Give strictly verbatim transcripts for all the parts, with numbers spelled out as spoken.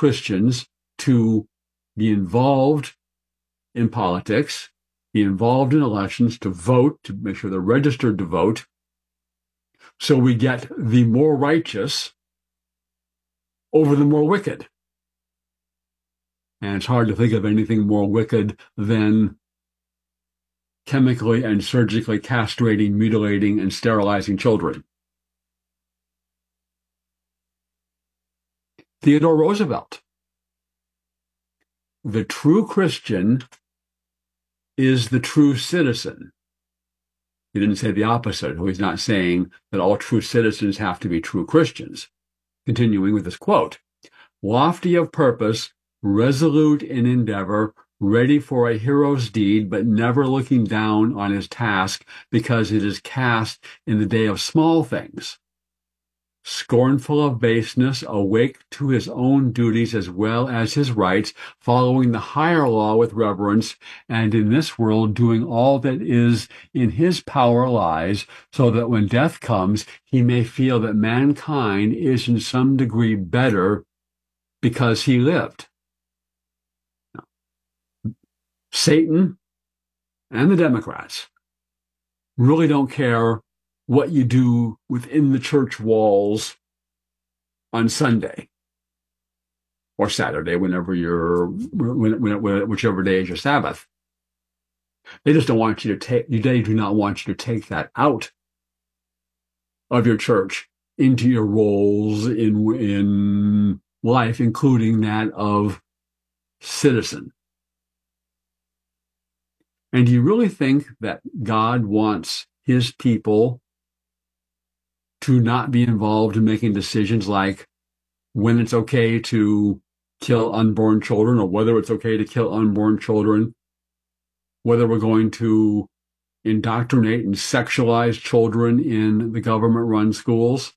Christians to be involved in politics, be involved in elections, to vote, to make sure they're registered to vote. So we get the more righteous over the more wicked. And it's hard to think of anything more wicked than chemically and surgically castrating, mutilating, and sterilizing children. Theodore Roosevelt. The true Christian is the true citizen. He didn't say the opposite. He's not saying that all true citizens have to be true Christians. Continuing with this quote, lofty of purpose, resolute in endeavor, ready for a hero's deed, but never looking down on his task because it is cast in the day of small things. Scornful of baseness, awake to his own duties as well as his rights, following the higher law with reverence, and in this world doing all that is in his power lies, so that when death comes, he may feel that mankind is in some degree better because he lived. Satan and the Democrats really don't care what you do within the church walls on Sunday or Saturday, whenever you're, when, when, whichever day is your Sabbath. They just don't want you to take, they do not want you to take that out of your church into your roles in, in life, including that of citizen. And do you really think that God wants his people to not be involved in making decisions like when it's okay to kill unborn children, or whether it's okay to kill unborn children, whether we're going to indoctrinate and sexualize children in the government-run schools,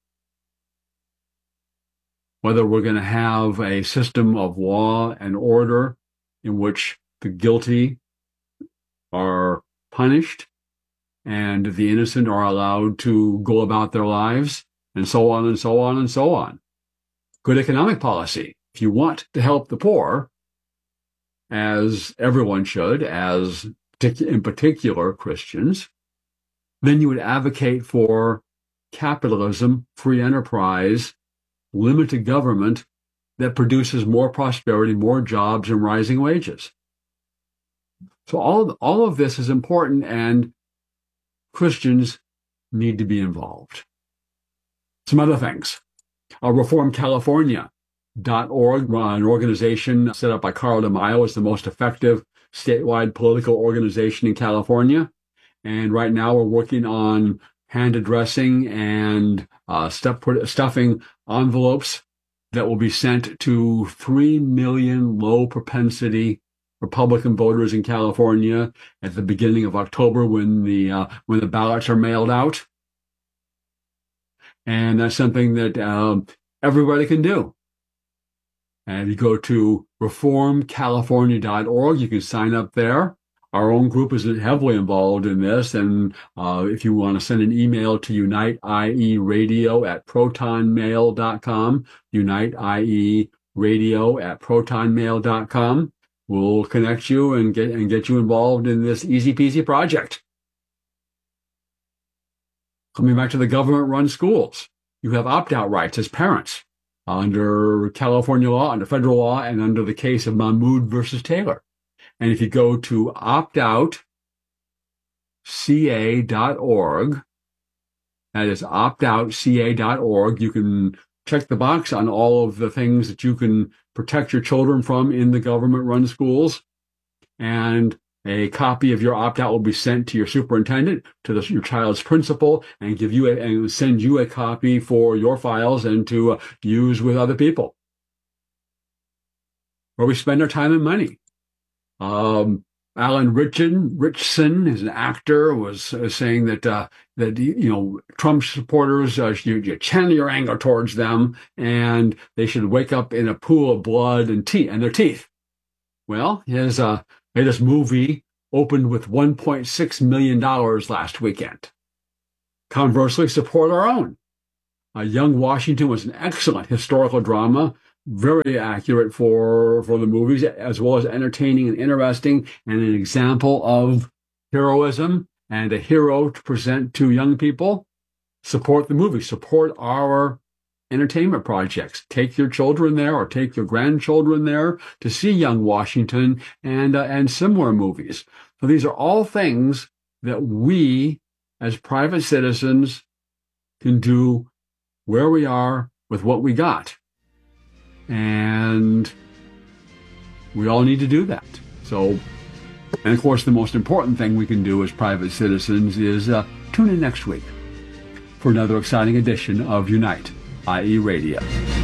whether we're going to have a system of law and order in which the guilty are punished and the innocent are allowed to go about their lives, and so on and so on and so on. Good economic policy. If you want to help the poor, as everyone should, as in particular Christians, then you would advocate for capitalism, free enterprise, limited government that produces more prosperity, more jobs, and rising wages. So all, all of this is important, and Christians need to be involved. Some other things. Uh, reform california dot org, an organization set up by Carl DeMaio, is the most effective statewide political organization in California. And right now we're working on hand addressing and uh, stuff, stuffing envelopes that will be sent to three million low propensity Republican voters in California at the beginning of October, when the uh, when the ballots are mailed out. And that's something that um, everybody can do. And you go to reform california dot org, you can sign up there. Our own group is heavily involved in this. And uh, if you want to send an email to Unite I E Radio at proton mail dot com, Unite I E Radio at proton mail dot com, we'll connect you and get and get you involved in this easy peasy project. Coming back to the government-run schools, you have opt-out rights as parents under California law, under federal law, and under the case of Mahmoud versus Taylor. And if you go to opt out c a dot org, that is opt out c a dot org, you can check the box on all of the things that you can protect your children from in the government-run schools. And a copy of your opt-out will be sent to your superintendent, to the, your child's principal, and give you a, and send you a copy for your files and to uh, use with other people. Where we spend our time and money. Um, Alan Ritchson, Richson, is an actor, was uh, saying that uh, that you know Trump supporters, uh, you, you channel your anger towards them, and they should wake up in a pool of blood and teeth and their teeth. Well, his uh, latest movie opened with one point six million dollars last weekend. Conversely, Support Our Own. Uh, Young Washington was an excellent historical drama very accurate for for the movies, as well as entertaining and interesting, and an example of heroism and a hero to present to young people. Support the movie. Support our entertainment projects. Take your children there, or take your grandchildren there to see Young Washington and uh, and similar movies. So these are all things that we, as private citizens, can do where we are with what we got. And we all need to do that. So, and of course, the most important thing we can do as private citizens is uh, tune in next week for another exciting edition of Unite, that is. Radio.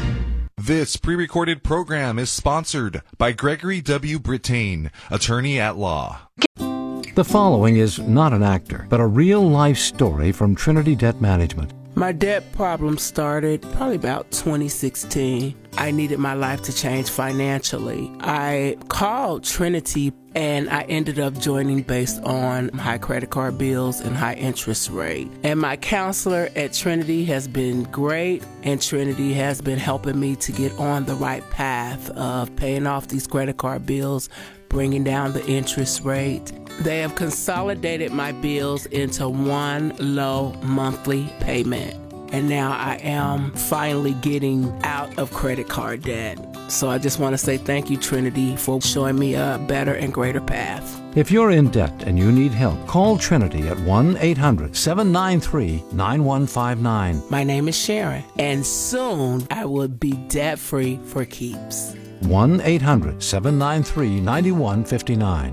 This pre-recorded program is sponsored by Gregory W. Brittain, attorney at law. The following is not an actor, but a real-life story from Trinity Debt Management. My debt problem started probably about twenty sixteen. I needed my life to change financially. I called Trinity and I ended up joining based on high credit card bills and high interest rate. And my counselor at Trinity has been great, and Trinity has been helping me to get on the right path of paying off these credit card bills, bringing down the interest rate. They have consolidated my bills into one low monthly payment. And now I am finally getting out of credit card debt. So I just want to say thank you, Trinity, for showing me a better and greater path. If you're in debt and you need help, call Trinity at one eight hundred seven nine three nine one five nine. My name is Sharon, and soon I will be debt-free for keeps. one eight hundred seven nine three nine one five nine.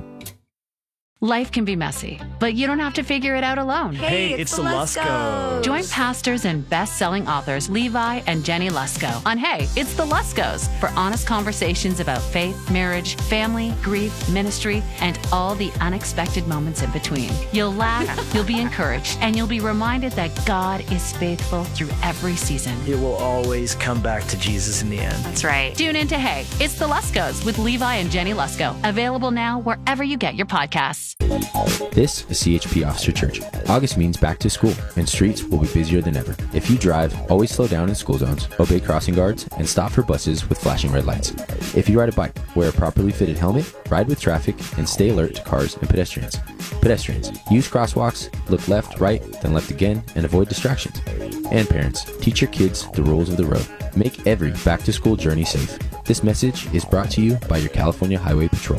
Life can be messy, but you don't have to figure it out alone. Hey, it's, it's the Luskos. Join pastors and best-selling authors Levi and Jenny Lusko on Hey, It's the Luskos for honest conversations about faith, marriage, family, grief, ministry, and all the unexpected moments in between. You'll laugh, you'll be encouraged, and you'll be reminded that God is faithful through every season. It will always come back to Jesus in the end. That's right. Tune in to Hey, It's the Luskos with Levi and Jenny Lusko. Available now wherever you get your podcasts. This is C H P Officer Church. August means back to school, and streets will be busier than ever. If you drive, always slow down in school zones, obey crossing guards, and stop for buses with flashing red lights. If you ride a bike, wear a properly fitted helmet, ride with traffic, and stay alert to cars and pedestrians. Pedestrians, use crosswalks, look left, right, then left again, and avoid distractions. And parents, teach your kids the rules of the road. Make every back-to-school journey safe. This message is brought to you by your California Highway Patrol.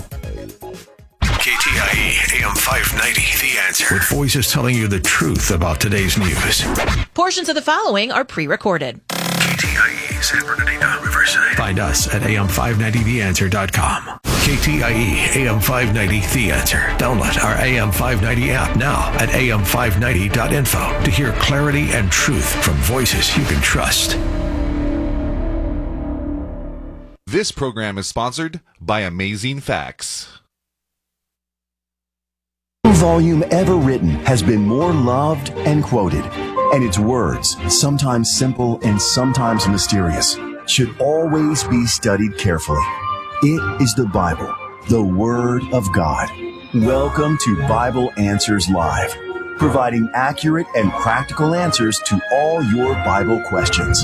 K T I E, A M five ninety, The Answer. With voices telling you the truth about today's news. Portions of the following are pre-recorded. K T I E, San Bernardino, Riverside. Find us at A M five ninety the answer dot com. K T I E, A M five ninety, The Answer. Download our A M five ninety app now at A M five ninety dot info to hear clarity and truth from voices you can trust. This program is sponsored by Amazing Facts. No volume ever written has been more loved and quoted, and its words, sometimes simple and sometimes mysterious, should always be studied carefully. It is the Bible, the Word of God. Welcome to Bible Answers Live, providing accurate and practical answers to all your Bible questions.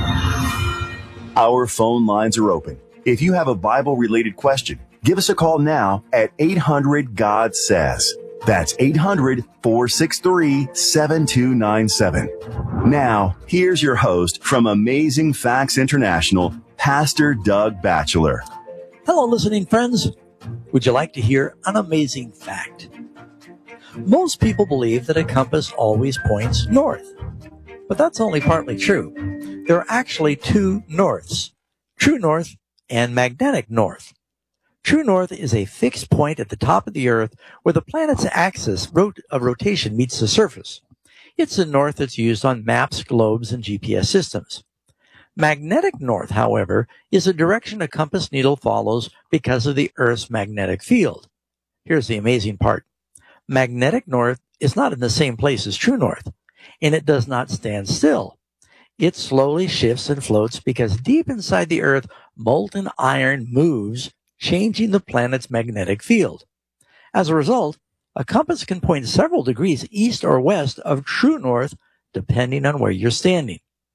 Our phone lines are open. If you have a Bible-related question, give us a call now at eight hundred God says. That's eight hundred four six three seven two nine seven. Now, here's your host from Amazing Facts International, Pastor Doug Batchelor. Hello, listening friends. Would you like to hear an amazing fact? Most people believe that a compass always points north, but that's only partly true. There are actually two norths, true north and magnetic north. True north is a fixed point at the top of the Earth where the planet's axis of rotation meets the surface. It's the north that's used on maps, globes, and G P S systems. Magnetic north, however, is the direction a compass needle follows because of the Earth's magnetic field. Here's the amazing part. Magnetic north is not in the same place as true north, and it does not stand still. It slowly shifts and floats because deep inside the Earth, molten iron moves, changing the planet's magnetic field. As a result, a compass can point several degrees east or west of true north, depending on where you're standing.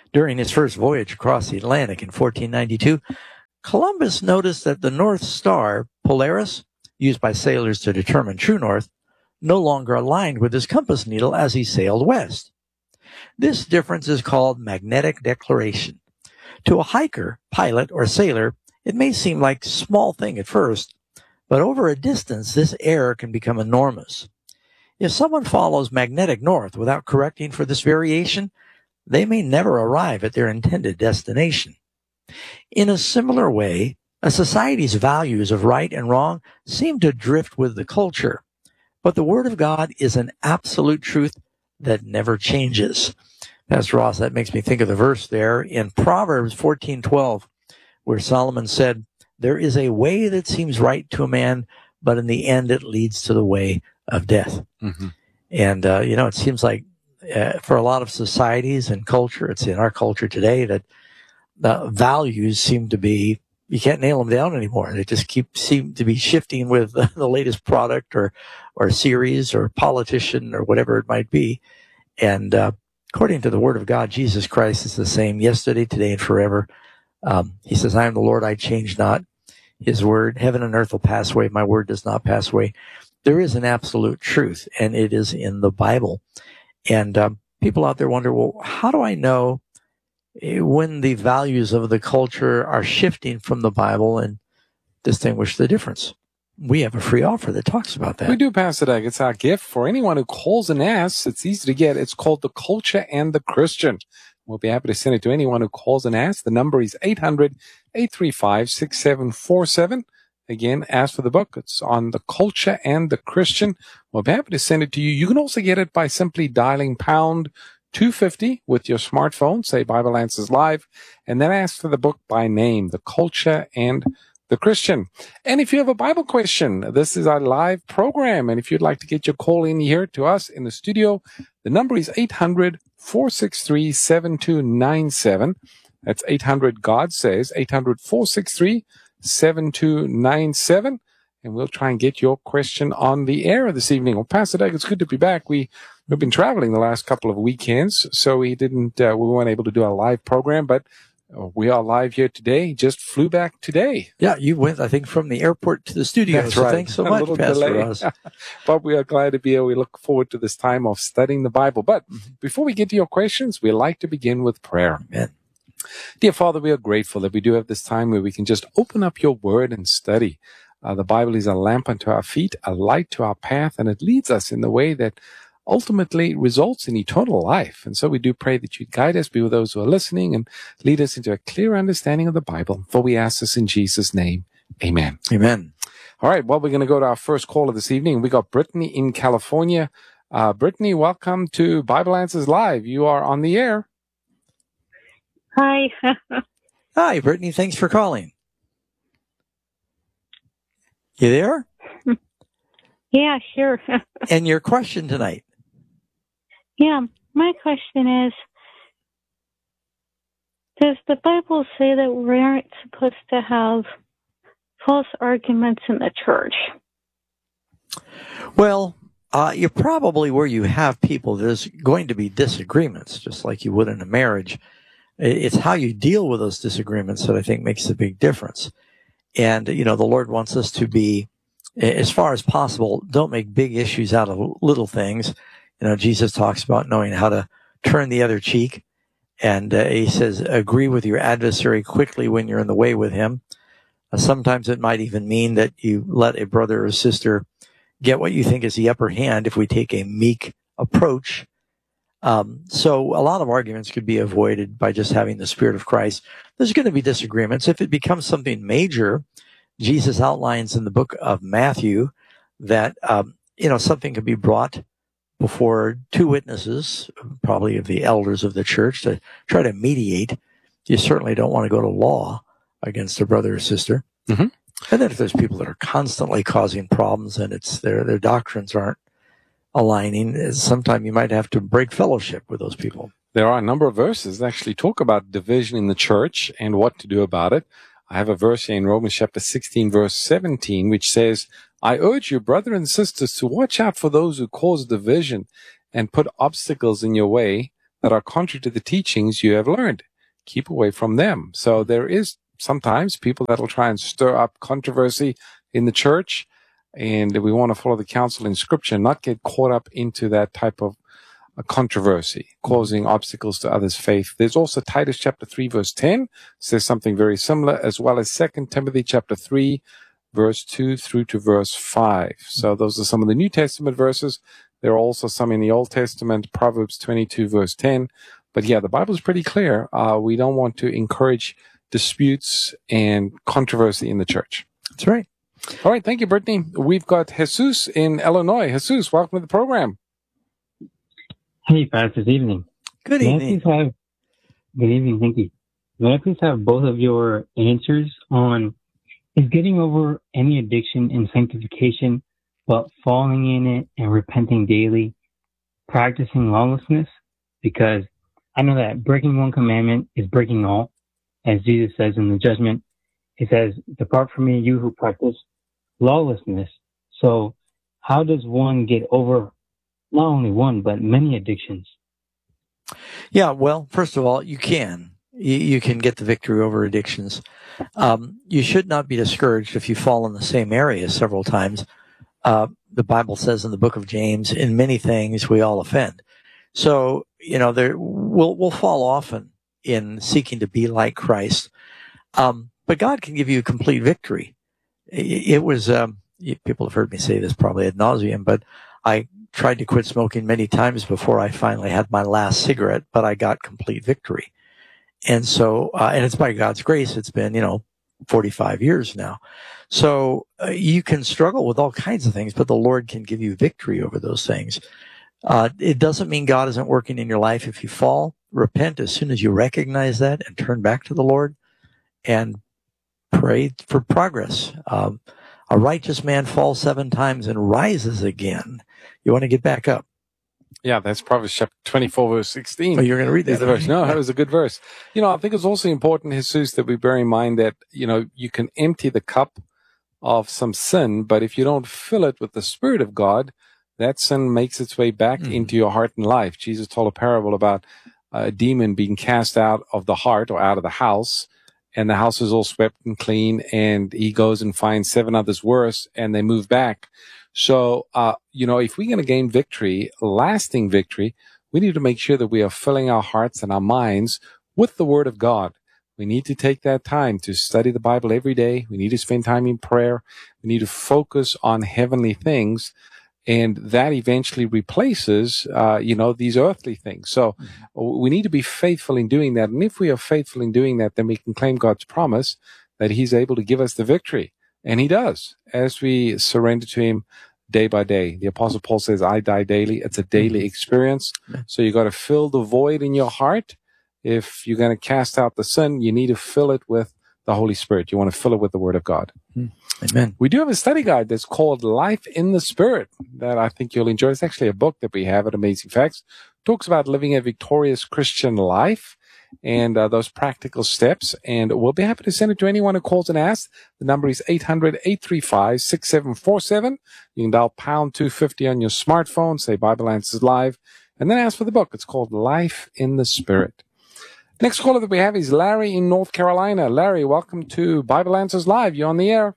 During his first voyage across the Atlantic in fourteen ninety-two, Columbus noticed that the North Star, Polaris, used by sailors to determine true north, no longer aligned with his compass needle as he sailed west. This difference is called magnetic declaration. To a hiker, pilot, or sailor, it may seem like a small thing at first, but over a distance, this error can become enormous. If someone follows magnetic north without correcting for this variation, they may never arrive at their intended destination. In a similar way, a society's values of right and wrong seem to drift with the culture, but the Word of God is an absolute truth that never changes. Pastor Ross, that makes me think of the verse there in Proverbs fourteen twelve, where Solomon said, "There is a way that seems right to a man, but in the end it leads to the way of death." Mm-hmm. And, uh, you know, it seems like uh, for a lot of societies and culture, it's in our culture today that the values seem to be, you can't nail them down anymore. They just keep seem to be shifting with the latest product or, or series or politician or whatever it might be. And uh, according to the Word of God, Jesus Christ is the same yesterday, today, and forever. Um, he says, "I am the Lord, I change not." His word, heaven and earth will pass away, my word does not pass away. There is an absolute truth, and it is in the Bible. And um, people out there wonder, well, how do I know when the values of the culture are shifting from the Bible and distinguish the difference? We have a free offer that talks about that. We do, Pastor Doug. It's our gift for anyone who calls and asks. It's easy to get. It's called The Culture and the Christian. We'll be happy to send it to anyone who calls and asks. The number is eight hundred, eight three five, six seven four seven. Again, ask for the book. It's on The Culture and the Christian. We'll be happy to send it to you. You can also get it by simply dialing pound two fifty with your smartphone, say Bible Answers Live, and then ask for the book by name, The Culture and the Christian. And if you have a Bible question, this is our live program. And if you'd like to get your call in here to us in the studio, the number is eight hundred, four six three, seven two nine seven. That's eight hundred, God says, eight hundred, four six three, seven two nine seven. And we'll try and get your question on the air this evening. Well, Pastor Doug, it's good to be back. We, we've been traveling the last couple of weekends, so we didn't, uh, we weren't able to do a live program, but we are live here today. Just flew back today. Yeah, you went, I think, from the airport to the studio. That's so right. Thanks so a much, Pastor Ross. But we are glad to be here. We look forward to this time of studying the Bible. But before we get to your questions, we like to begin with prayer. Amen. Dear Father, we are grateful that we do have this time where we can just open up your word and study. Uh, the Bible is a lamp unto our feet, a light to our path, and it leads us in the way that ultimately results in eternal life. And so we do pray that you guide us, be with those who are listening, and lead us into a clear understanding of the Bible. For we ask this in Jesus' name. Amen. Amen. All right. Well, we're going to go to our first caller this evening. We got Brittany in California. Uh, Brittany, welcome to Bible Answers Live. You are on the air. Hi. Hi, Brittany. Thanks for calling. You there? Yeah, sure. And your question tonight? Yeah, my question is, does the Bible say that we aren't supposed to have false arguments in the church? Well, uh, you're probably where you have people, there's going to be disagreements, just like you would in a marriage. It's how you deal with those disagreements that I think makes a big difference. And, you know, the Lord wants us to be, as far as possible, don't make big issues out of little things. You know, Jesus talks about knowing how to turn the other cheek. And uh, he says, agree with your adversary quickly when you're in the way with him. Uh, sometimes it might even mean that you let a brother or sister get what you think is the upper hand if we take a meek approach. Um, so a lot of arguments could be avoided by just having the Spirit of Christ. There's going to be disagreements. If it becomes something major, Jesus outlines in the book of Matthew that, um, you know, something could be brought before two witnesses, probably of the elders of the church, to try to mediate. You certainly don't want to go to law against a brother or sister. Mm-hmm. And then if there's people that are constantly causing problems and it's their, their doctrines aren't aligning, sometimes you might have to break fellowship with those people. There are a number of verses that actually talk about division in the church and what to do about it. I have a verse here in Romans chapter sixteen, verse seventeen, which says, I urge you, brothers and sisters, to watch out for those who cause division and put obstacles in your way, that are contrary to the teachings you have learned. Keep away from them. So there is sometimes people that will try and stir up controversy in the church, and we want to follow the counsel in Scripture, not get caught up into that type of a controversy, causing obstacles to others' faith. There's also Titus chapter three, verse ten, says something very similar, as well as Second Timothy chapter three, verse two through to verse five. So those are some of the New Testament verses. There are also some in the Old Testament, Proverbs twenty-two, verse ten. But yeah, the Bible is pretty clear. Uh, we don't want to encourage disputes and controversy in the church. That's right. All right. Thank you, Brittany. We've got Jesus in Illinois. Jesus, welcome to the program. Hey, Pastor. Good evening. Good May I evening. please have, good evening. Thank you. May I please have both of your answers on, is getting over any addiction and sanctification, but falling in it and repenting daily, practicing lawlessness? Because I know that breaking one commandment is breaking all. As Jesus says in the judgment, he says, depart from me, you who practice lawlessness. So how does one get over not only one, but many addictions? Yeah, well, first of all, you can. You, you can get the victory over addictions. Um, you should not be discouraged if you fall in the same area several times. Uh, the Bible says in the book of James, in many things we all offend. So, you know, there we'll, we'll fall often in seeking to be like Christ. Um, but God can give you complete victory. It, it was, um, people have heard me say this probably ad nauseum, but I tried to quit smoking many times before I finally had my last cigarette, but I got complete victory. And so, uh, and it's by God's grace, it's been, you know, forty-five years now. So uh, you can struggle with all kinds of things, but the Lord can give you victory over those things. Uh, it doesn't mean God isn't working in your life. If you fall, repent as soon as you recognize that and turn back to the Lord and pray for progress. Um, a righteous man falls seven times and rises again. You want to get back up. Yeah, that's Proverbs chapter twenty-four, verse sixteen. Oh, you're going to read that. The verse. No, that was a good verse. You know, I think it's also important, Jesus, that we bear in mind that, you know, you can empty the cup of some sin, but if you don't fill it with the Spirit of God, that sin makes its way back mm. into your heart and life. Jesus told a parable about a demon being cast out of the heart or out of the house, and the house is all swept and clean, and he goes and finds seven others worse, and they move back. So, uh, you know, if we're going to gain victory, lasting victory, we need to make sure that we are filling our hearts and our minds with the Word of God. We need to take that time to study the Bible every day. We need to spend time in prayer. We need to focus on heavenly things. And that eventually replaces, uh, you know, these earthly things. So mm-hmm. we need to be faithful in doing that. And if we are faithful in doing that, then we can claim God's promise that He's able to give us the victory. And He does, as we surrender to Him day by day. The Apostle Paul says, I die daily. It's a daily experience. Mm-hmm. So you got to fill the void in your heart. If you're going to cast out the sin, you need to fill it with the Holy Spirit. You want to fill it with the Word of God. Mm-hmm. Amen. We do have a study guide that's called Life in the Spirit that I think you'll enjoy. It's actually a book that we have at Amazing Facts. It talks about living a victorious Christian life and uh, those practical steps. And we'll be happy to send it to anyone who calls and asks. The number is eight hundred, eight three five, six seven four seven. You can dial pound two fifty on your smartphone, say Bible Answers Live, and then ask for the book. It's called Life in the Spirit. Next caller that we have is Larry in North Carolina. Larry, welcome to Bible Answers Live. You're on the air.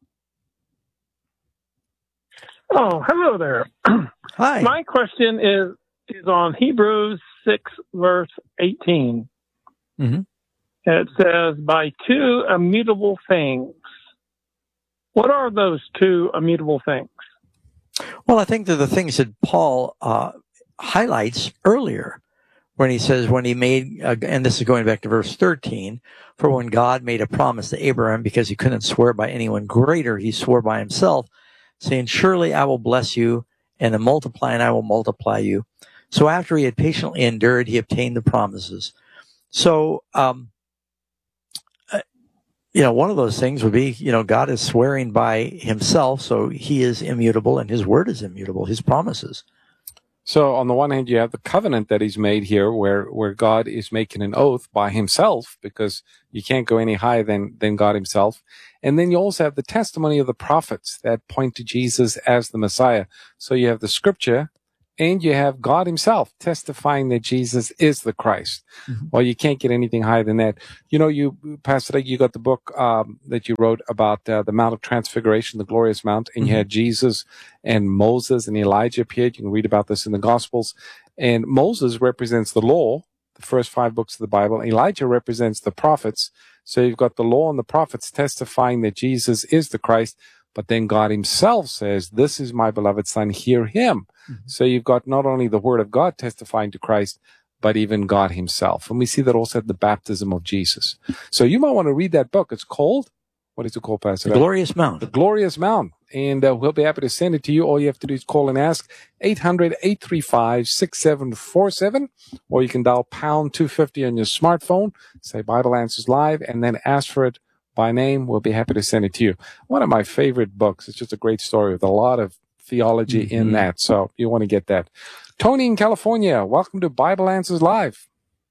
Oh, hello there. Hi. My question is is on Hebrews six, verse eighteen. Mm-hmm. It says, by two immutable things. What are those two immutable things? Well, I think they're the things that Paul uh, highlights earlier when he says, when he made, uh, and this is going back to verse thirteen, for when God made a promise to Abraham because he couldn't swear by anyone greater, he swore by himself, saying, surely I will bless you, and in multiplying I will multiply you. So after he had patiently endured, he obtained the promises. So, um, uh, you know, one of those things would be, you know, God is swearing by himself, so he is immutable, and his word is immutable, his promises. So on the one hand, you have the covenant that he's made here where, where God is making an oath by himself, because you can't go any higher than, than God himself. And then you also have the testimony of the prophets that point to Jesus as the Messiah. So you have the scripture and you have God himself testifying that Jesus is the Christ. Mm-hmm. Well, you can't get anything higher than that. You know, you, Pastor, you got the book um, that you wrote about uh, the Mount of Transfiguration, the glorious mount, and mm-hmm. you had Jesus and Moses and Elijah appeared. You can read about this in the Gospels. And Moses represents the law, the first five books of the Bible. Elijah represents the prophets. So you've got the law and the prophets testifying that Jesus is the Christ. But then God himself says, this is my beloved son, hear him. Mm-hmm. So you've got not only the word of God testifying to Christ, but even God himself. And we see that also at the baptism of Jesus. So you might want to read that book. It's called, what is it called, Pastor? The Glorious Mount. The Glorious Mount. And uh, we'll be happy to send it to you. All you have to do is call and ask eight hundred, eight three five, six seven four seven, or you can dial pound two fifty on your smartphone, say Bible Answers Live, and then ask for it by name. We'll be happy to send it to you. One of my favorite books. It's just a great story with a lot of theology mm-hmm. in that. So you want to get that. Tony in California, welcome to Bible Answers Live.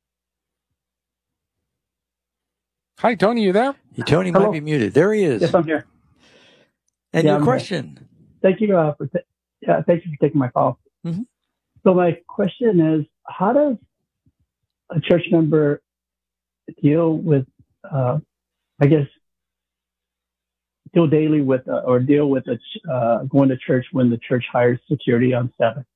Hi, Tony, you there? Hey, Tony Hello. Might be muted. There he is. Yes, I'm here. And yeah, your I'm question? Here. Thank you uh, for t- yeah, thank you for taking my call. Mm-hmm. So my question is, how does a church member deal with, uh, I guess, deal daily with uh, or deal with a ch- uh, going to church when the church hires security on Sabbath?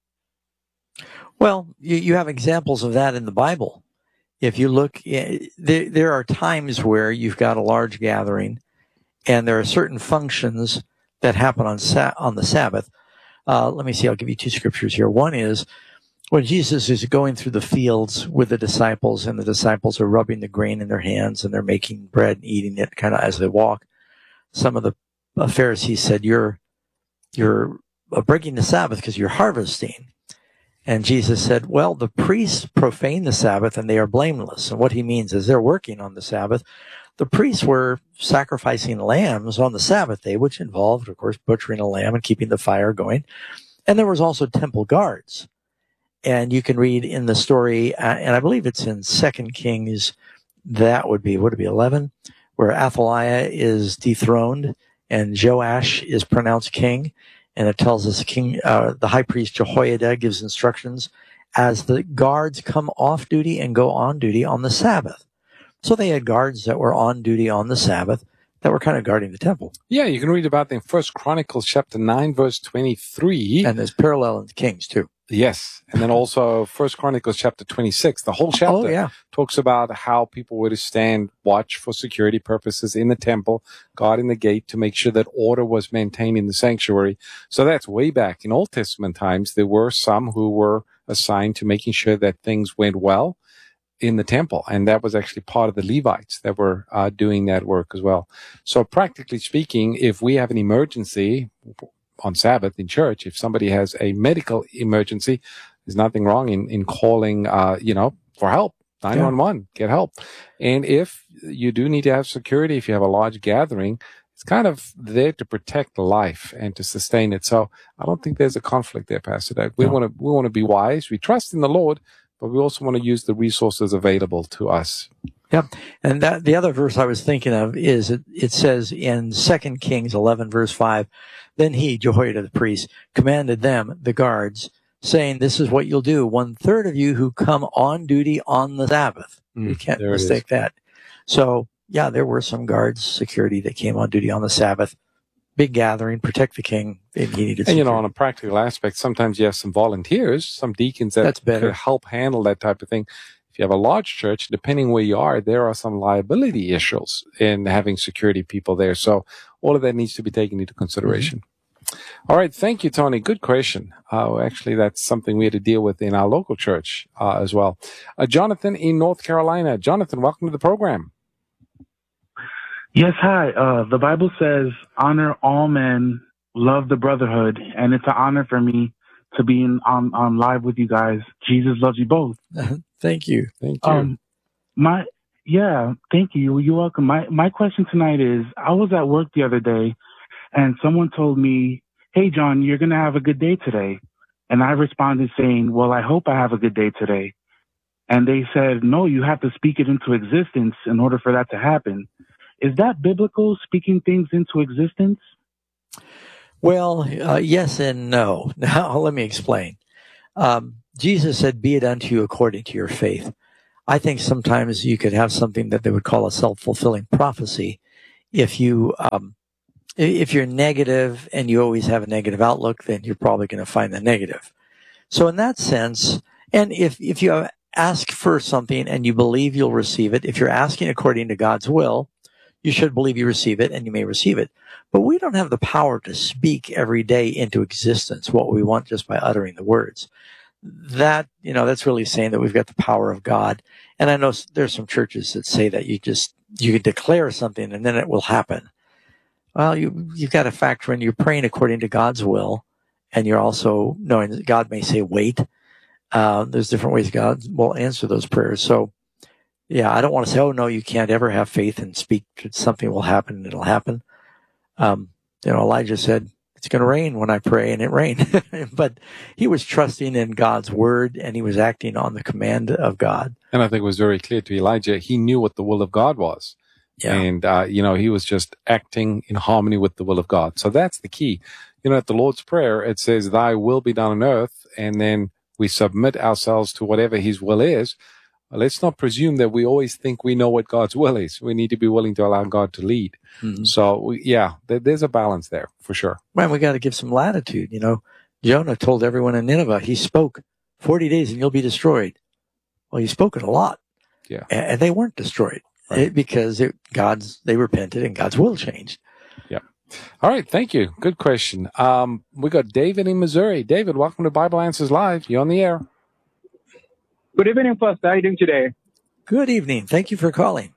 Well, you, you have examples of that in the Bible. If you look, there, there are times where you've got a large gathering, and there are certain functions that happen on sa- on the Sabbath. Uh, let me see. I'll give you two scriptures here. One is when Jesus is going through the fields with the disciples, and the disciples are rubbing the grain in their hands, and they're making bread and eating it kind of as they walk. Some of the uh, Pharisees said, "You're you're uh, breaking the Sabbath because you're harvesting." And Jesus said, well, the priests profane the Sabbath and they are blameless. And what he means is they're working on the Sabbath. The priests were sacrificing lambs on the Sabbath day, which involved, of course, butchering a lamb and keeping the fire going. And there was also temple guards. And you can read in the story, uh, and I believe it's in Second Kings, that would be, would it be eleven, where Athaliah is dethroned and Joash is pronounced king. And it tells us King, uh, the high priest Jehoiada gives instructions as the guards come off duty and go on duty on the Sabbath. So they had guards that were on duty on the Sabbath that were kind of guarding the temple. Yeah, you can read about them in First Chronicles chapter nine, verse twenty-three. And there's parallel in Kings too. Yes. And then also First Chronicles chapter twenty-six, the whole chapter oh, yeah. talks about how people were to stand watch for security purposes in the temple, guarding the gate to make sure that order was maintained in the sanctuary. So that's way back in Old Testament times. There were some who were assigned to making sure that things went well in the temple. And that was actually part of the Levites that were uh, doing that work as well. So practically speaking, if we have an emergency on Sabbath in church, if somebody has a medical emergency, there's nothing wrong in, in calling, uh, you know, for help, nine one one, yeah. Get help. And if you do need to have security, if you have a large gathering, it's kind of there to protect life and to sustain it. So I don't think there's a conflict there, Pastor Doug. We no. want to, we want to be wise. We trust in the Lord, but we also want to use the resources available to us. Yep. And that, the other verse I was thinking of is it, it says in Second Kings eleven, verse five, then he, Jehoiada the priest, commanded them, the guards, saying, this is what you'll do. One third of you who come on duty on the Sabbath. Mm, you can't mistake that. So, yeah, there were some guards, security that came on duty on the Sabbath. Big gathering, protect the king. And, he needed and you know, on a practical aspect, sometimes you have some volunteers, some deacons that That's better. could help handle that type of thing. If you have a large church, depending where you are, there are some liability issues in having security people there. So all of that needs to be taken into consideration. Mm-hmm. All right. Thank you, Tony. Good question. Uh, actually, that's something we had to deal with in our local church uh, as well. Uh, Jonathan in North Carolina. Jonathan, welcome to the program. Yes, hi. Uh, the Bible says, honor all men, love the brotherhood, and it's an honor for me to be in, on, on live with you guys. Jesus loves you both. Thank you. Thank you. Um, my, yeah, thank you. You're welcome. My, my question tonight is, I was at work the other day and someone told me, hey, John, you're going to have a good day today. And I responded saying, well, I hope I have a good day today. And they said, no, you have to speak it into existence in order for that to happen. Is that biblical, speaking things into existence? Well, uh, yes and no. Now, let me explain. Um, Jesus said, be it unto you according to your faith. I think sometimes you could have something that they would call a self-fulfilling prophecy. If you, um, if you're negative and you always have a negative outlook, then you're probably going to find the negative. So in that sense, and if, if you ask for something and you believe you'll receive it, if you're asking according to God's will, you should believe you receive it and you may receive it. But we don't have the power to speak every day into existence what we want just by uttering the words. That, you know, that's really saying that we've got the power of God. And I know there's some churches that say that you just, you can declare something and then it will happen. Well, you, you've got to factor in you're praying according to God's will, and you're also knowing that God may say, wait. Uh, there's different ways God will answer those prayers. So, yeah, I don't want to say, oh, no, you can't ever have faith and speak something will happen and it'll happen. Um, you know, Elijah said, it's going to rain when I pray, and it rained. But he was trusting in God's word, and he was acting on the command of God. And I think it was very clear to Elijah, he knew what the will of God was. Yeah. And, uh, you know, he was just acting in harmony with the will of God. So that's the key. You know, at the Lord's Prayer, it says, thy will be done on earth, and then we submit ourselves to whatever his will is. Let's not presume that we always think we know what God's will is. We need to be willing to allow God to lead. Mm-hmm. So, we, yeah, there, there's a balance there for sure. Well, we got to give some latitude. You know, Jonah told everyone in Nineveh, he spoke forty days and you'll be destroyed. Well, he spoke it a lot. Yeah. And, and they weren't destroyed right. it, because it, God's, they repented and God's will changed. Yeah. All right. Thank you. Good question. Um, we got David in Missouri. David, welcome to Bible Answers Live. You're on the air. Good evening, Pastor. How are you doing today? Good evening. Thank you for calling.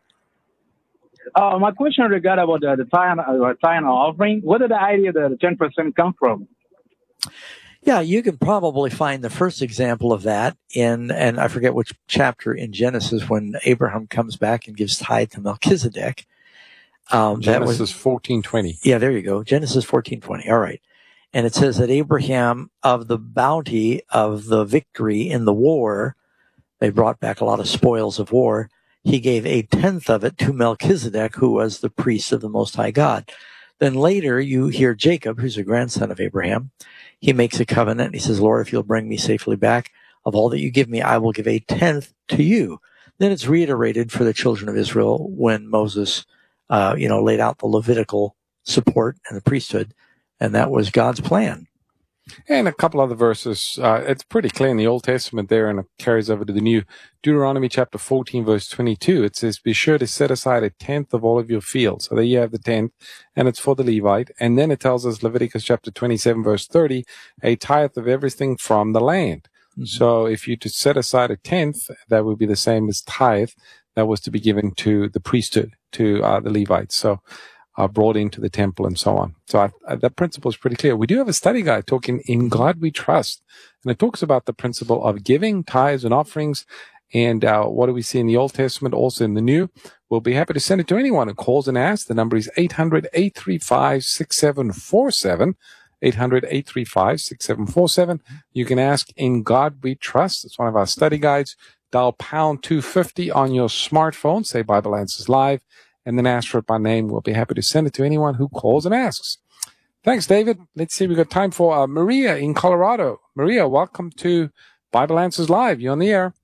Uh, my question regard about the, the tithe uh, and offering. Where did the idea that the ten percent come from? Yeah, you can probably find the first example of that in, and I forget which chapter in Genesis, when Abraham comes back and gives tithe to Melchizedek. Um, Genesis that was, fourteen twenty. Yeah, there you go. Genesis fourteen twenty. All right. And it says that Abraham, of the bounty of the victory in the war, they brought back a lot of spoils of war. He gave a tenth of it to Melchizedek, who was the priest of the Most High God. Then later you hear Jacob, who's a grandson of Abraham. He makes a covenant. And he says, Lord, if you'll bring me safely back, of all that you give me, I will give a tenth to you. Then it's reiterated for the children of Israel when Moses, uh, you know, laid out the Levitical support and the priesthood. And that was God's plan. And a couple other verses. Uh, it's pretty clear in the Old Testament there, and it carries over to the New. Deuteronomy chapter fourteen, verse twenty-two. It says, be sure to set aside a tenth of all of your fields. So there you have the tenth, and it's for the Levite. And then it tells us, Leviticus chapter twenty-seven, verse thirty, a tithe of everything from the land. Mm-hmm. So if you to set aside a tenth, that would be the same as tithe that was to be given to the priesthood, to uh, the Levites. So are brought into the temple and so on. So I, I, that principle is pretty clear. We do have a study guide talking In God We Trust, and it talks about the principle of giving, tithes, and offerings. And uh, what do we see in the Old Testament, also in the New? We'll be happy to send it to anyone who calls and asks. The number is eight hundred, eight three five, six seven four seven, eight hundred, eight three five, six seven four seven. You can ask In God We Trust. It's one of our study guides. Dial pound two fifty on your smartphone, say Bible Answers Live, and then ask for it by name. We'll be happy to send it to anyone who calls and asks. Thanks, David. Let's see. We've got time for uh, Maria in Colorado. Maria, welcome to Bible Answers Live. You're on the air.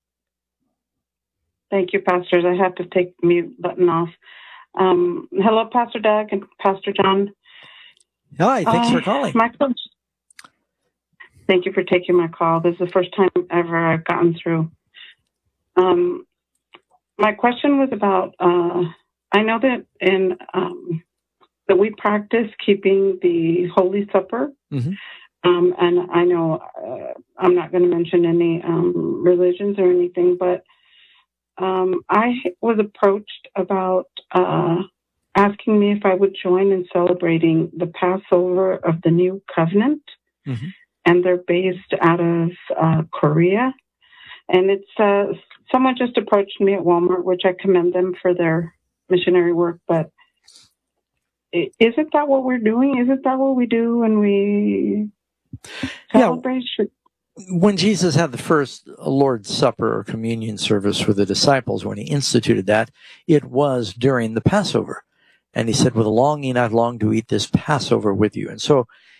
Thank you, pastors. I have to take the mute button off. Um, hello, Pastor Doug and Pastor John. Hi, thanks uh, for calling. My Thank you for taking my call. This is the first time ever I've gotten through. Um, my question was about... Uh, I know that in um, that we practice keeping the Holy Supper, mm-hmm. um, and I know uh, I'm not going to mention any um, religions or anything, but um, I was approached about uh, asking me if I would join in celebrating the Passover of the New Covenant, mm-hmm. and they're based out of uh, Korea, and it's uh, someone just approached me at Walmart, which I commend them for their missionary work, but isn't that what we're doing? Isn't that what we do when we celebrate? Yeah. When Jesus had the first Lord's Supper or communion service for the disciples, when he instituted that, it was during the Passover. And he said, with a longing I've longed to eat this Passover with you. And so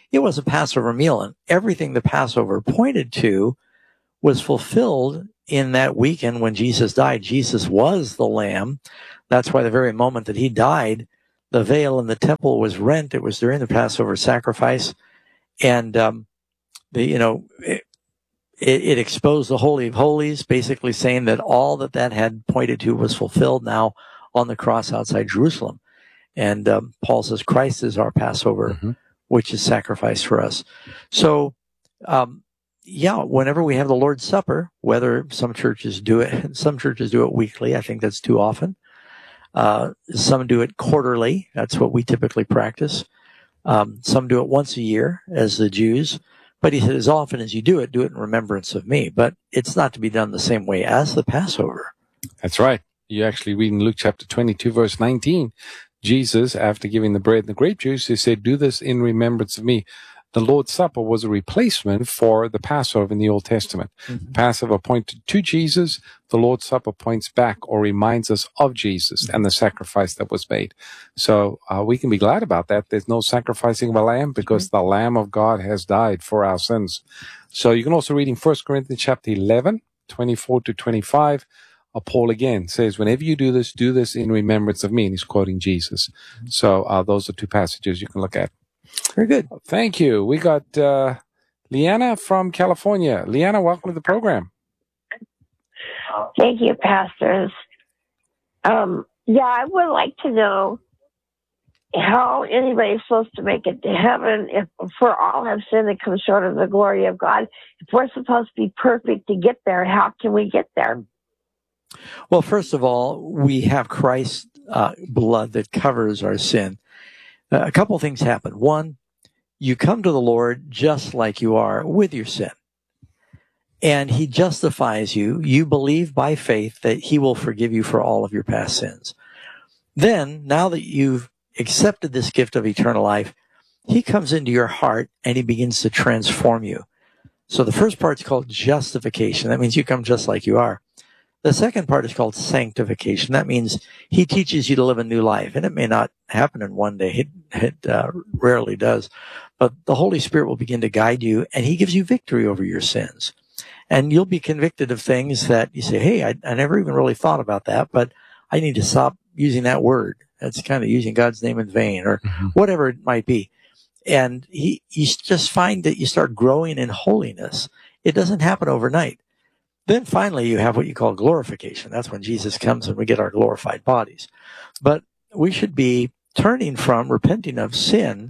it was a Passover meal, and everything the Passover pointed to was fulfilled in that weekend when Jesus died. Jesus was the Lamb. That's why the very moment that he died, the veil in the temple was rent. It was during the Passover sacrifice. And, um, the, you know, it, it exposed the Holy of Holies, basically saying that all that that had pointed to was fulfilled now on the cross outside Jerusalem. And um, Paul says Christ is our Passover, mm-hmm. which is sacrificed for us. So, um, yeah, whenever we have the Lord's Supper, whether some churches do it, some churches do it weekly. I think that's too often. Uh, some do it quarterly. That's what we typically practice. Um, some do it once a year, as the Jews. But he said, as often as you do it, do it in remembrance of me. But it's not to be done the same way as the Passover. That's right. You actually read in Luke chapter twenty-two, verse nineteen, Jesus, after giving the bread and the grape juice, he said, do this in remembrance of me. The Lord's Supper was a replacement for the Passover in the Old Testament. Mm-hmm. Passover pointed to Jesus. The Lord's Supper points back or reminds us of Jesus mm-hmm. and the sacrifice that was made. So uh, we can be glad about that. There's no sacrificing of a lamb because mm-hmm. the Lamb of God has died for our sins. So you can also read in First Corinthians chapter eleven, twenty-four to twenty-five. Uh, Paul again says, whenever you do this, do this in remembrance of me. And he's quoting Jesus. Mm-hmm. So uh, those are two passages you can look at. Very good. Thank you. We got uh, Leanna from California. Leanna, welcome to the program. Thank you, pastors. Um, yeah, I would like to know how anybody's supposed to make it to heaven if for all have sinned and come short of the glory of God. If we're supposed to be perfect to get there, how can we get there? Well, first of all, we have Christ's uh, blood that covers our sin. Uh, a couple things happen. One, you come to the Lord just like you are with your sin. And he justifies you. You believe by faith that he will forgive you for all of your past sins. Then, now that you've accepted this gift of eternal life, he comes into your heart and he begins to transform you. So the first part's called justification. That means you come just like you are. The second part is called sanctification. That means he teaches you to live a new life. And it may not happen in one day. It, it uh, rarely does. But the Holy Spirit will begin to guide you, and he gives you victory over your sins. And you'll be convicted of things that you say, hey, I, I never even really thought about that, but I need to stop using that word. That's kind of using God's name in vain, or mm-hmm. whatever it might be. And he, you just find that you start growing in holiness. It doesn't happen overnight. Then finally, you have what you call glorification. That's when Jesus comes and we get our glorified bodies. But we should be turning from repenting of sin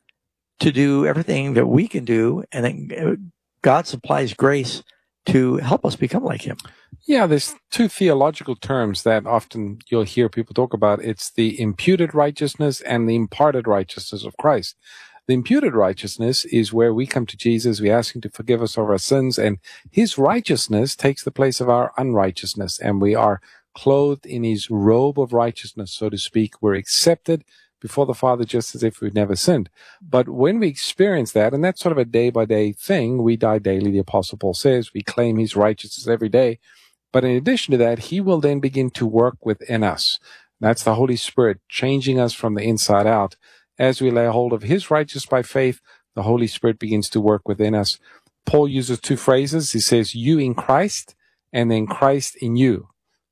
to do everything that we can do, and then God supplies grace to help us become like him. Yeah, there's two theological terms that often you'll hear people talk about. It's the imputed righteousness and the imparted righteousness of Christ. The imputed righteousness is where we come to Jesus, we ask him to forgive us of our sins, and his righteousness takes the place of our unrighteousness, and we are clothed in his robe of righteousness, so to speak. We're accepted before the Father just as if we'd never sinned. But when we experience that, and that's sort of a day-by-day thing, we die daily, the Apostle Paul says, we claim his righteousness every day. But in addition to that, he will then begin to work within us. That's the Holy Spirit changing us from the inside out. As we lay hold of his righteousness by faith, the Holy Spirit begins to work within us. Paul uses two phrases. He says, you in Christ, and then Christ in you.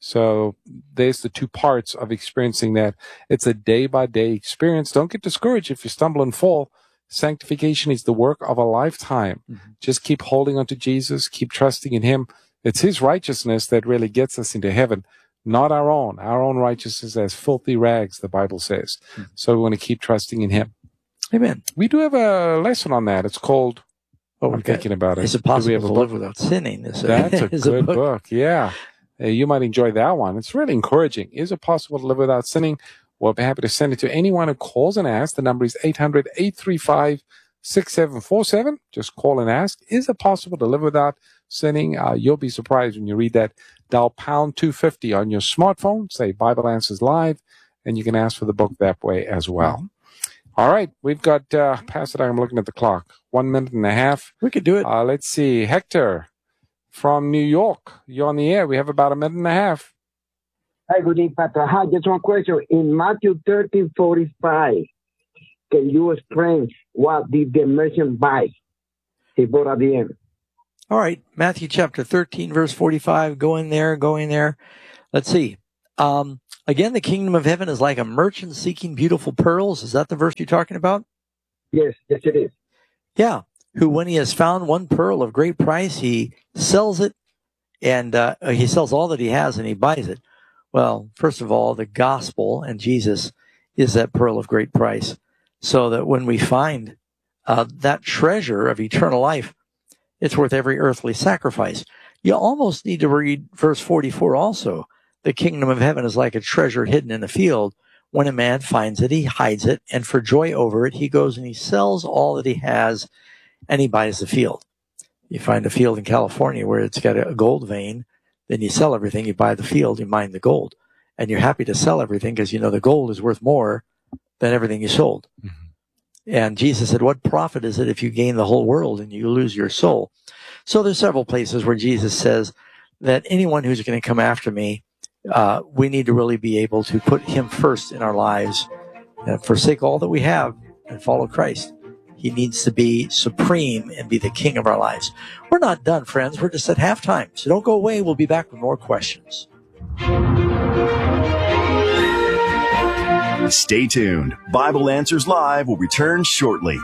So there's the two parts of experiencing that. It's a day-by-day experience. Don't get discouraged if you stumble and fall. Sanctification is the work of a lifetime. Mm-hmm. Just keep holding on to Jesus. Keep trusting in him. It's his righteousness that really gets us into heaven. Not our own. Our own righteousness as filthy rags, the Bible says. Mm-hmm. So we want to keep trusting in him. Amen. We do have a lesson on that. It's called, oh, I'm thinking about it. Is it possible to live without sinning? Is That's a it, good a book. book. Yeah. Uh, you might enjoy that one. It's really encouraging. Is it possible to live without sinning? We'll be happy to send it to anyone who calls and asks. The number is eight hundred, eight three five, six seven four seven. Just call and ask. Is it possible to live without sinning? Uh, you'll be surprised when you read that. Dial pound two fifty on your smartphone, say Bible Answers Live, and you can ask for the book that way as well. All right, we've got, uh, Pastor, I'm looking at the clock, one minute and a half. We could do it. Uh, let's see, Hector from New York, you're on the air. We have about a minute and a half. Hi, good evening, Pastor. Hi, just one question. In Matthew thirteen forty-five, can you explain what did the merchant buy? He bought at the end. All right, Matthew chapter thirteen, verse forty-five. Go in there, go in there. Let's see. Um, again, the kingdom of heaven is like a merchant seeking beautiful pearls. Is that the verse you're talking about? Yes, yes, it is. Yeah. Who, when he has found one pearl of great price, he sells it, and uh, he sells all that he has, and he buys it. Well, first of all, the gospel and Jesus is that pearl of great price, so that when we find uh, that treasure of eternal life, it's worth every earthly sacrifice. You almost need to read verse forty-four also. The kingdom of heaven is like a treasure hidden in a field. When a man finds it, he hides it, and for joy over it, he goes and he sells all that he has, and he buys the field. You find a field in California where it's got a gold vein, then you sell everything, you buy the field, you mine the gold. And you're happy to sell everything because you know the gold is worth more than everything you sold. Mm-hmm. And Jesus said, what profit is it if you gain the whole world and you lose your soul? So there's several places where Jesus says that anyone who's going to come after me, uh, we need to really be able to put him first in our lives and forsake all that we have and follow Christ. He needs to be supreme and be the king of our lives. We're not done, friends. We're just at halftime. So don't go away. We'll be back with more questions. Stay tuned. Bible Answers Live will return shortly.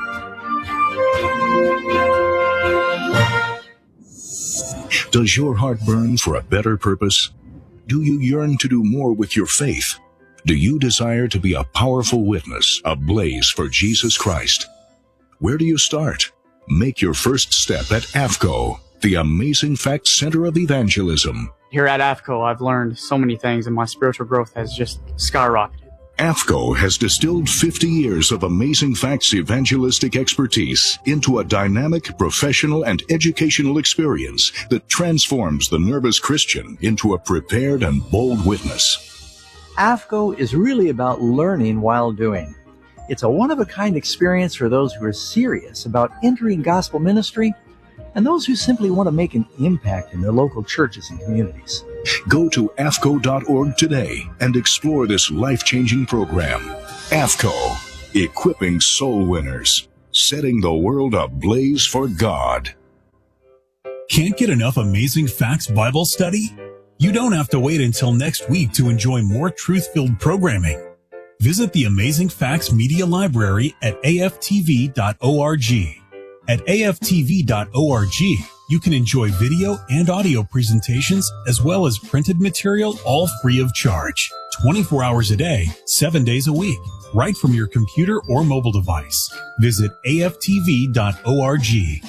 Does your heart burn for a better purpose? Do you yearn to do more with your faith? Do you desire to be a powerful witness, ablaze for Jesus Christ? Where do you start? Make your first step at A F C O, the Amazing Facts Center of Evangelism. Here at A F C O, I've learned so many things, and my spiritual growth has just skyrocketed. A F C O has distilled fifty years of Amazing Facts evangelistic expertise into a dynamic, professional, and educational experience that transforms the nervous Christian into a prepared and bold witness. A F C O is really about learning while doing. It's a one-of-a-kind experience for those who are serious about entering gospel ministry and those who simply want to make an impact in their local churches and communities. Go to A F C O dot org today and explore this life-changing program. A F C O, equipping soul winners, setting the world ablaze for God. Can't get enough Amazing Facts Bible study? You don't have to wait until next week to enjoy more truth-filled programming. Visit the Amazing Facts Media Library at A F T V dot org. At A F T V dot org, you can enjoy video and audio presentations as well as printed material, all free of charge. twenty-four hours a day, seven days a week, right from your computer or mobile device. Visit A F T V dot org.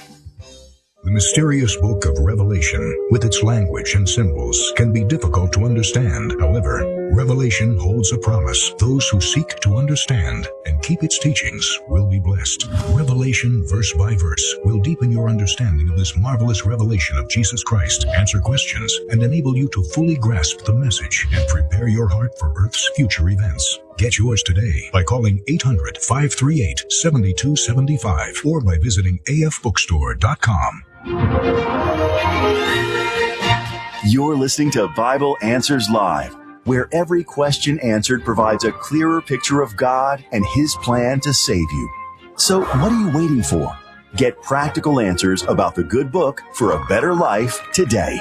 The mysterious book of Revelation, with its language and symbols, can be difficult to understand. However, Revelation holds a promise. Those who seek to understand and keep its teachings will be blessed. Revelation, verse by verse, will deepen your understanding of this marvelous revelation of Jesus Christ, answer questions, and enable you to fully grasp the message and prepare your heart for Earth's future events. Get yours today by calling eight hundred, five three eight, seven two seven five or by visiting A F bookstore dot com. You're listening to Bible Answers Live, where every question answered provides a clearer picture of God and His plan to save you. So what are you waiting for? Get practical answers about the good book for a better life today.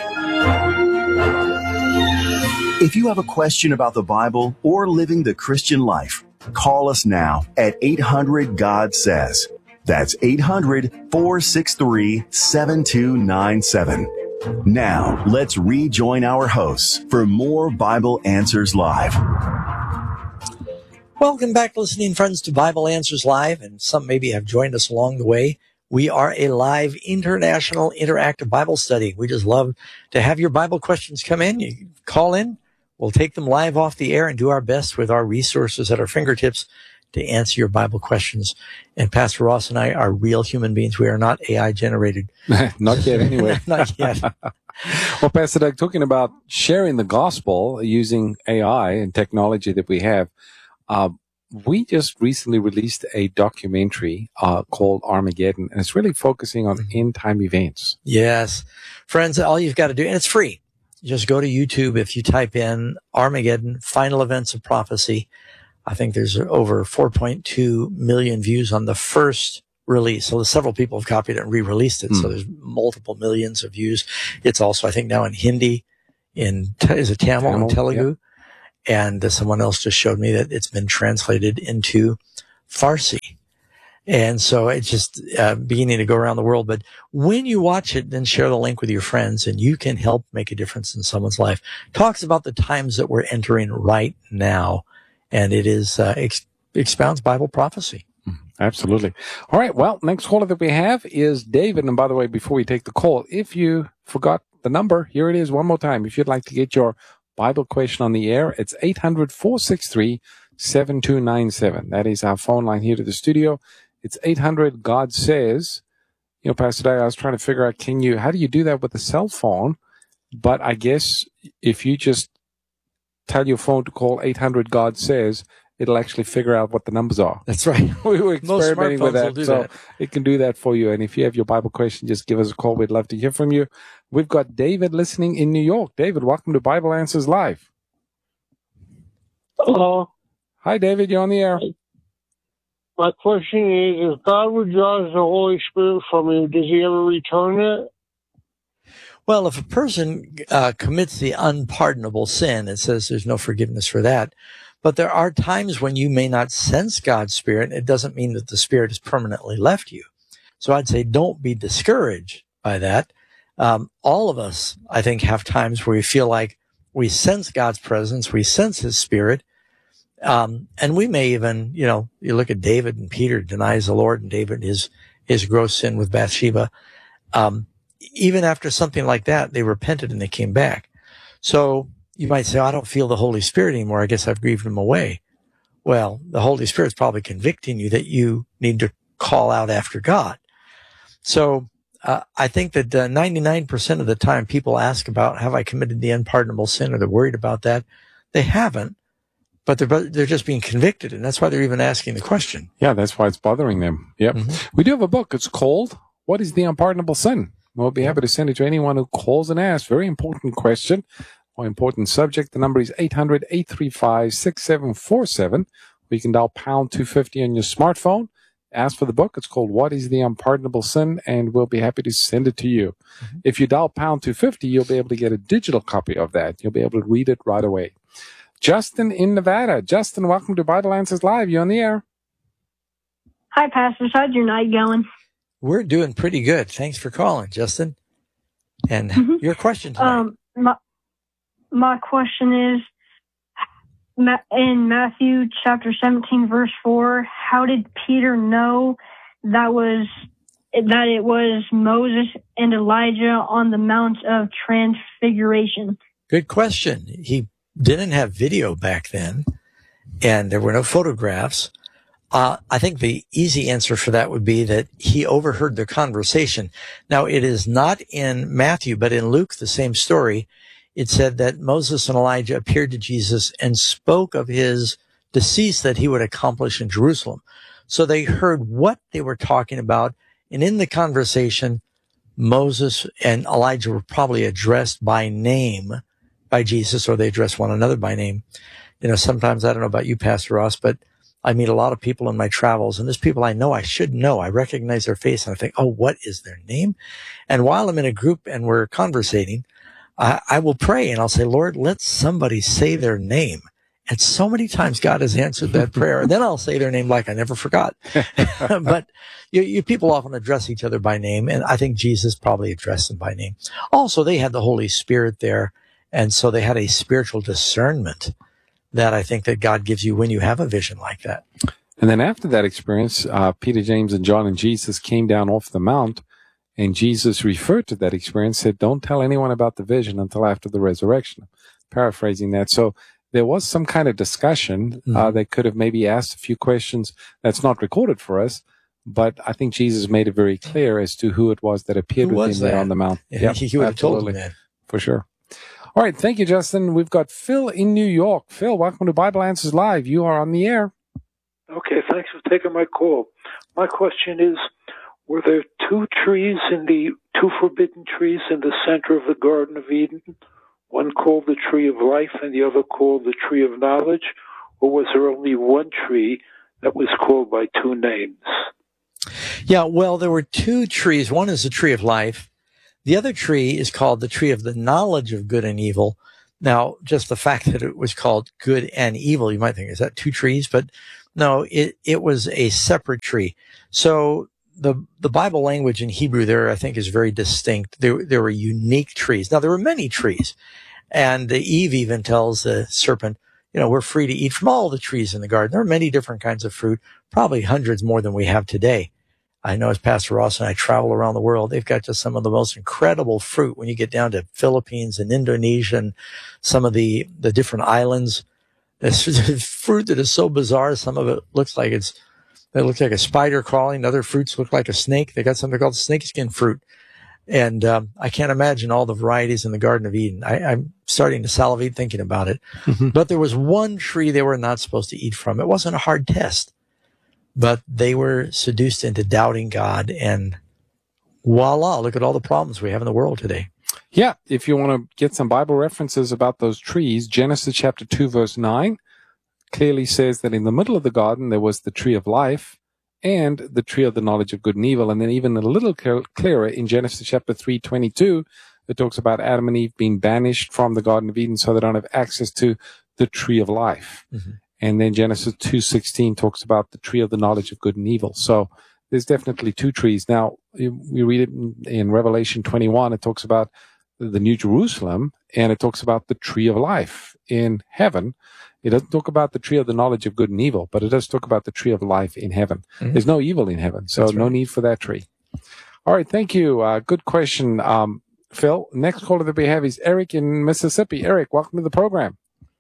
If you have a question about the Bible or living the Christian life, call us now at eight hundred God says. That's eight hundred, four six three, seven two nine seven. Now, let's rejoin our hosts for more Bible Answers Live. Welcome back, listening friends, to Bible Answers Live, and some maybe have joined us along the way. We are a live international interactive Bible study. We just love to have your Bible questions come in. You call in. We'll take them live off the air and do our best with our resources at our fingertips to answer your Bible questions. And Pastor Ross and I are real human beings. We are not A I generated. Not yet, anyway. Not yet. Well, Pastor Doug, talking about sharing the gospel using A I and technology that we have, uh, we just recently released a documentary uh, called Armageddon, and it's really focusing on end-time events. Yes. Friends, all you've got to do, and it's free, just go to YouTube. If you type in Armageddon, Final Events of Prophecy, I think there's over four point two million views on the first release. So several people have copied it and re-released it. Mm. So there's multiple millions of views. It's also, I think, now in Hindi, in is it Tamil, Tamil and Telugu, yeah. and uh, someone else just showed me that it's been translated into Farsi. And so it's just uh, beginning to go around the world. But when you watch it, then share the link with your friends, and you can help make a difference in someone's life. Talks about the times that we're entering right now, and it is uh, ex- expounds Bible prophecy. Absolutely. All right. Well, next caller that we have is David. And by the way, before we take the call, if you forgot the number, here it is one more time. If you'd like to get your Bible question on the air, it's eight hundred, four six three, seven two nine seven. That is our phone line here to the studio. It's eight hundred, God says. You know, Pastor Day, I was trying to figure out, can you, how do you do that with a cell phone? But I guess if you just tell your phone to call eight hundred, God says, it'll actually figure out what the numbers are. That's right. We were experimenting with that. So that. It can do that for you. And if you have your Bible question, just give us a call. We'd love to hear from you. We've got David listening in New York. David, welcome to Bible Answers Live. Hello. Hi, David. You're on the air. My question is, if God withdraws the Holy Spirit from you, does he ever return it? Well, if a person uh, commits the unpardonable sin, it says there's no forgiveness for that. But there are times when you may not sense God's Spirit. It doesn't mean that the Spirit has permanently left you. So I'd say don't be discouraged by that. Um, all of us, I think, have times where we feel like we sense God's presence, we sense his Spirit. Um, and we may even, you know, you look at David and Peter denies the Lord, and David, his, his gross sin with Bathsheba. Um, even after something like that, they repented and they came back. So you might say, oh, I don't feel the Holy Spirit anymore. I guess I've grieved him away. Well, the Holy Spirit's probably convicting you that you need to call out after God. So, uh, I think that uh, ninety-nine percent of the time people ask about, have I committed the unpardonable sin, or they're worried about that. They haven't. But they're, they're just being convicted, and that's why they're even asking the question. Yeah, that's why it's bothering them. Yep. Mm-hmm. We do have a book. It's called, What is the Unpardonable Sin? We'll be happy to send it to anyone who calls and asks. Very important question or important subject. The number is eight hundred, eight three five, six seven four seven. Or you can dial pound two fifty on your smartphone. Ask for the book. It's called What is the Unpardonable Sin? And we'll be happy to send it to you. Mm-hmm. If you dial pound two fifty, you'll be able to get a digital copy of that. You'll be able to read it right away. Justin in Nevada. Justin, welcome to Bible Answers Live. You're on the air. Hi, Pastors. How's your night going? We're doing pretty good. Thanks for calling, Justin. And mm-hmm. your question tonight. Um, my, my question is, in Matthew chapter seventeen, verse four, how did Peter know that was that it was Moses and Elijah on the Mount of Transfiguration? Good question. He didn't have video back then, and there were no photographs. Uh, I think the easy answer for that would be that he overheard their conversation. Now, it is not in Matthew, but in Luke, the same story. It said that Moses and Elijah appeared to Jesus and spoke of his decease that he would accomplish in Jerusalem. So they heard what they were talking about, and in the conversation, Moses and Elijah were probably addressed by name by Jesus, or they address one another by name. You know, sometimes, I don't know about you, Pastor Ross, but I meet a lot of people in my travels, and there's people I know I should know. I recognize their face, and I think, oh, what is their name? And while I'm in a group and we're conversating, I, I will pray, and I'll say, Lord, let somebody say their name. And so many times God has answered that prayer. And then I'll say their name like I never forgot. But you, you people often address each other by name, and I think Jesus probably addressed them by name. Also, they had the Holy Spirit there. And so they had a spiritual discernment that I think that God gives you when you have a vision like that. And then after that experience, uh, Peter, James, and John and Jesus came down off the mount, and Jesus referred to that experience, said, don't tell anyone about the vision until after the resurrection. Paraphrasing that. So there was some kind of discussion. Mm-hmm. Uh, they could have maybe asked a few questions that's not recorded for us. But I think Jesus made it very clear as to who it was that appeared who with him that? there on the mount. Yeah, yep, he, he would have told absolutely. him that. For sure. All right. Thank you, Justin. We've got Phil in New York. Phil, welcome to Bible Answers Live. You are on the air. Okay. Thanks for taking my call. My question is, were there two trees in the, two forbidden trees in the center of the Garden of Eden? One called the tree of life and the other called the tree of knowledge? or was there only one tree that was called by two names? Yeah, well, there were two trees. One is the tree of life. The other tree is called the tree of the knowledge of good and evil. Now, just the fact that it was called good and evil, you might think, is that two trees? But no, it, it was a separate tree. So the the Bible language in Hebrew there, I think, is very distinct. There, there were unique trees. Now, there were many trees. And Eve even tells the serpent, you know, we're free to eat from all the trees in the garden. There are many different kinds of fruit, probably hundreds more than we have today. I know as Pastor Ross and I travel around the world, they've got just some of the most incredible fruit when you get down to Philippines and Indonesia and some of the, the different islands. There's fruit that is so bizarre. Some of it looks like it's, it looks like a spider crawling. Other fruits look like a snake. They got something called snakeskin fruit. And um, I can't imagine all the varieties in the Garden of Eden. I, I'm starting to salivate thinking about it. Mm-hmm. But there was one tree they were not supposed to eat from. It wasn't a hard test. But they were seduced into doubting God, and voila, look at all the problems we have in the world today. Yeah, if you want to get some Bible references about those trees, Genesis chapter two, verse nine clearly says that in the middle of the garden there was the tree of life and the tree of the knowledge of good and evil. And then even a little clearer in Genesis chapter three, twenty-two, it talks about Adam and Eve being banished from the Garden of Eden so they don't have access to the tree of life. Mm-hmm. And then Genesis two sixteen talks about the tree of the knowledge of good and evil. So there's definitely two trees. Now, we read it in, in Revelation twenty-one. It talks about the New Jerusalem, and it talks about the tree of life in heaven. It doesn't talk about the tree of the knowledge of good and evil, but it does talk about the tree of life in heaven. Mm-hmm. There's no evil in heaven, so right. No need for that tree. All right, thank you. Uh, good question, um, Phil. Next caller that we have is Eric in Mississippi. Eric, welcome to the program.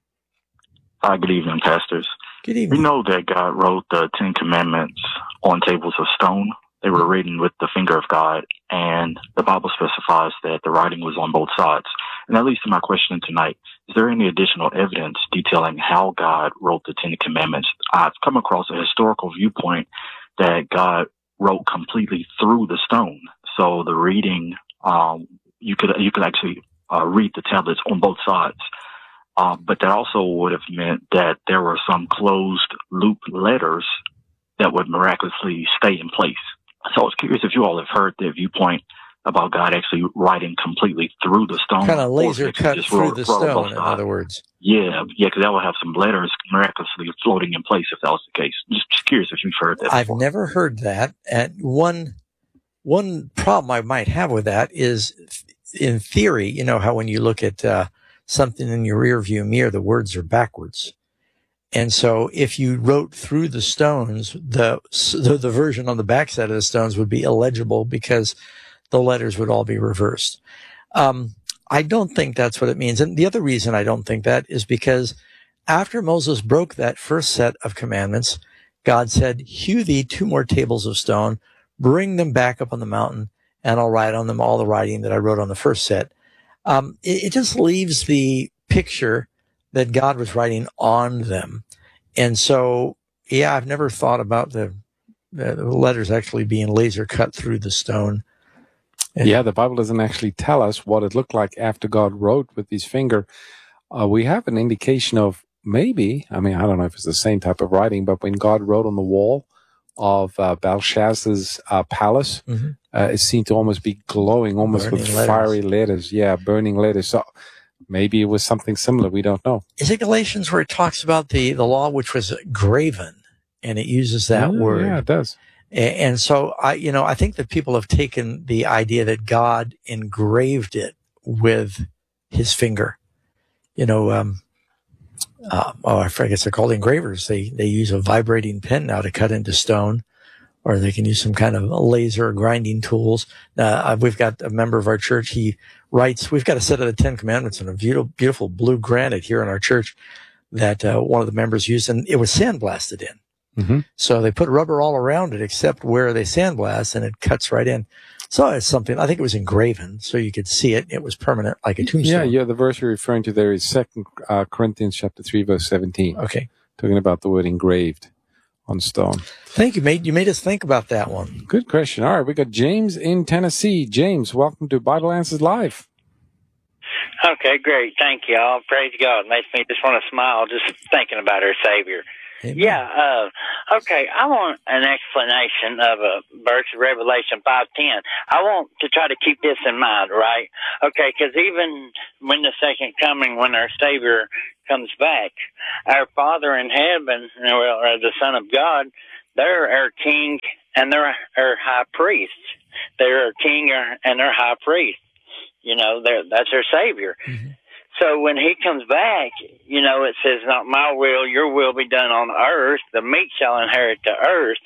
Hi, good evening, pastors. Good evening. We know that God wrote the Ten Commandments on tables of stone. They were written with the finger of God, and the Bible specifies that the writing was on both sides. And that leads to my question tonight. Is there any additional evidence detailing how God wrote the Ten Commandments? I've come across a historical viewpoint that God wrote completely through the stone. So the reading, um, you could, you could actually uh, read the tablets on both sides. Uh, but that also would have meant that there were some closed loop letters that would miraculously stay in place. So I was curious if you all have heard the viewpoint about God actually writing completely through the stone. Kind of laser cut through the stone, in other words. Yeah, yeah, because that would have some letters miraculously floating in place if that was the case. Just, just curious if you've heard that I've before. never heard that. And one, one problem I might have with that is, in theory, you know how when you look at uh, something in your rear view mirror, the words are backwards. And so if you wrote through the stones, the, the, the version on the backside of the stones would be illegible because the letters would all be reversed. Um, I don't think that's what it means. And the other reason I don't think that is because after Moses broke that first set of commandments, God said, hew thee two more tables of stone, bring them back up on the mountain, and I'll write on them all the writing that I wrote on the first set. Um, it, it just leaves the picture that God was writing on them. And so, yeah, I've never thought about the, the letters actually being laser cut through the stone. And yeah, the Bible doesn't actually tell us what it looked like after God wrote with his finger. Uh, we have an indication of maybe, I mean, I don't know if it's the same type of writing, but when God wrote on the wall of uh, Belshazzar's uh, palace, mm-hmm. uh, it seemed to almost be glowing, almost burning with letters. Fiery letters. Yeah, burning letters. So maybe it was something similar. We don't know. Is it Galatians where it talks about the, the law which was graven, and it uses that yeah, word? Yeah, it does. And so I, you know, I think that people have taken the idea that God engraved it with his finger. You know, um, uh, oh, I guess they're called engravers. They, they use a vibrating pen now to cut into stone, or they can use some kind of laser grinding tools. Uh, we've got a member of our church. He writes, we've got a set of the Ten Commandments on a beautiful, beautiful blue granite here in our church that uh, one of the members used, and it was sandblasted in. Mm-hmm. So they put rubber all around it except where they sandblast, and it cuts right in. So it's something, I think it was engraven so you could see it. It was permanent like a tombstone. Yeah, yeah. The verse you're referring to there is Second uh, Corinthians chapter three, verse seventeen. Okay. Talking about the word engraved on stone. Thank you, mate. You made us think about that one. Good question. All right. We got James in Tennessee. James, welcome to Bible Answers Live. Okay, great. Thank you all. Praise God. Makes me just want to smile just thinking about our Savior. Amen. Yeah, uh, okay, I want an explanation of a verse of Revelation five ten. I want to try to keep this in mind, right? Okay, because even when the second coming, when our Savior comes back, our Father in heaven, well, or the Son of God, they're our King and they're our High Priest. They're our King and their High Priest. You know, they're, that's our Savior. Mm-hmm. So when he comes back, you know, it says, not my will, your will be done on earth. The meek shall inherit the earth.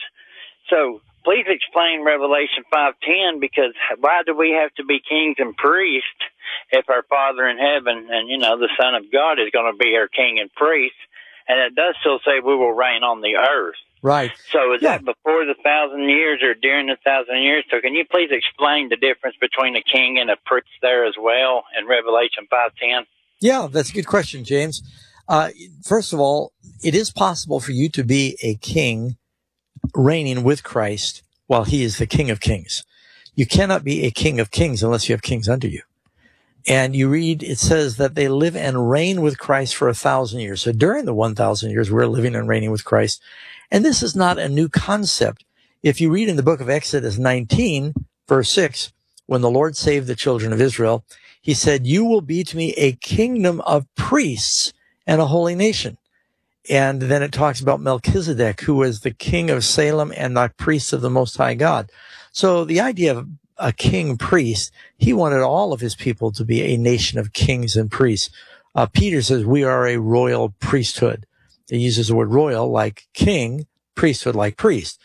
So please explain Revelation five ten, because why do we have to be kings and priests if our Father in heaven and, you know, the Son of God is going to be our king and priest? And it does still say we will reign on the earth. Right. So is yeah. that before the thousand years or during the thousand years? So can you please explain the difference between a king and a priest there as well in Revelation five ten? Yeah, that's a good question, James. Uh, first of all, it is possible for you to be a king reigning with Christ while he is the King of Kings. You cannot be a king of kings unless you have kings under you. And you read, it says that they live and reign with Christ for a thousand years. So during the one thousand years, we're living and reigning with Christ. And this is not a new concept. If you read in the book of Exodus nineteen, verse six, when the Lord saved the children of Israel, he said, you will be to me a kingdom of priests and a holy nation. And then it talks about Melchizedek, who was the king of Salem and the priest of the Most High God. So the idea of a king priest, he wanted all of his people to be a nation of kings and priests. Uh, Peter says we are a royal priesthood. He uses the word royal like king, priesthood like priest.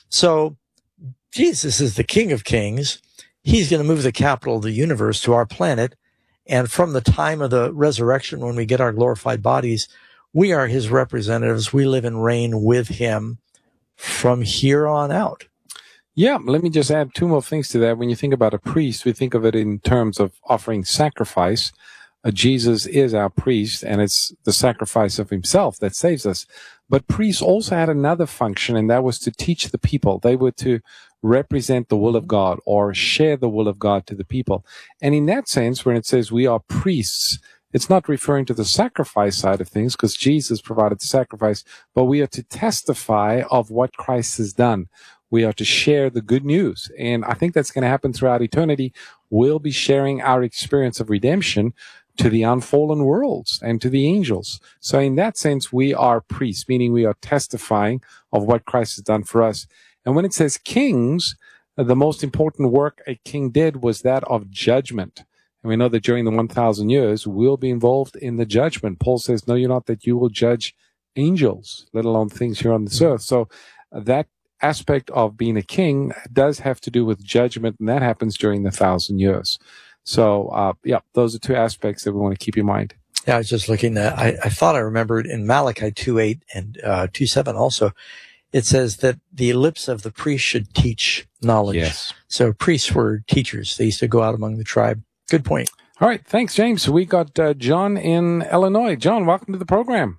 So Jesus is the King of Kings. He's going to move the capital of the universe to our planet. And from the time of the resurrection, when we get our glorified bodies, we are his representatives. We live and reign with him from here on out. Yeah, let me just add two more things to that. When you think about a priest, we think of it in terms of offering sacrifice. Uh, Jesus is our priest, and it's the sacrifice of himself that saves us. But priests also had another function, and that was to teach the people. They were to represent the will of God or share the will of God to the people. And in that sense, when it says we are priests, it's not referring to the sacrifice side of things, because Jesus provided the sacrifice, but we are to testify of what Christ has done. We are to share the good news. And I think that's going to happen throughout eternity. We'll be sharing our experience of redemption to the unfallen worlds and to the angels. So in that sense, we are priests, meaning we are testifying of what Christ has done for us. And when it says kings, the most important work a king did was that of judgment. And we know that during the one thousand years, we'll be involved in the judgment. Paul says, no, you're not, that you will judge angels, let alone things here on this earth. So that aspect of being a king does have to do with judgment, and that happens during the thousand years. So, uh, yeah, those are two aspects that we want to keep in mind. Yeah, I was just looking at, I, I thought I remembered in Malachi two eight and uh, two seven also, it says that the lips of the priest should teach knowledge. Yes. So priests were teachers. They used to go out among the tribe. Good point. All right. Thanks, James. We got uh, John in Illinois. John, welcome to the program.